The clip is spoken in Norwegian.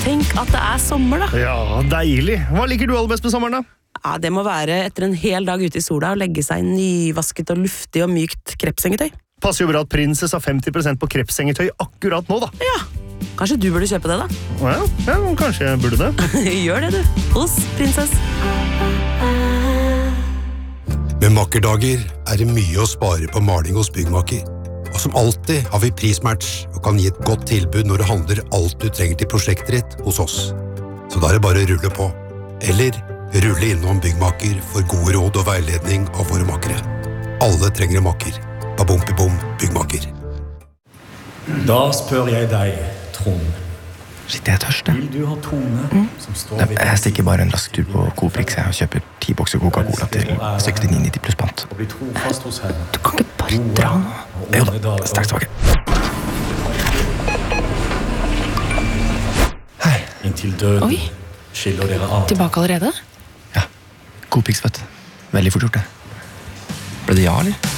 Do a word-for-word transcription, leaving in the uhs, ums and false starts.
Tenk at det er sommer da. Ja, deilig. Hva liker du aller best med sommeren da? Ja, det må være etter en hel dag ute i sola og legge seg i nyvasket og luftig og mykt krepsengetøy. Passer jo bra at Princess har femti prosent på krepsengetøy akkurat nå da. Ja, kanskje du burde kjøpe det da? Ja, ja kanskje jeg burde det. Gjør det du, hos Princess. Med makkerdager er det mye å spare på maling hos Byggmakker. Og som alltid har vi prismatch og kan gi et godt tilbud når du handler alt du trenger til prosjektet ditt hos oss. Så da er det bare å rulle på. Eller rulle innom Byggmakker for gode råd og veiledning av våre makkere. Alle trenger en makker. Babom-bibom Byggmakker. Da spør jeg deg, Trond. Shit, jeg er tørst, Vil du ha Tone mm. som står ved jeg stikker bare en rask tur på Coprix og kjøper ti bokser Coca-Cola til sekstini nitti pluss pant. Og bli trofast hos henne. Du kan ikke bare dra nå. Jo da, straks tilbake. Hei. Inntil døden Oi. skiller dere av. Tilbake allerede? Ja, Coprix, vet du. Veldig fort gjort det. Ble det ja, eller?